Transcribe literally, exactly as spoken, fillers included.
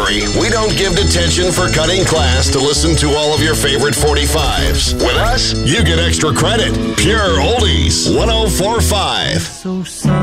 worry, we don't give detention for cutting class to listen to all of your favorite forty-fives. With us, you get extra credit. Pure Oldies, one oh four point five. So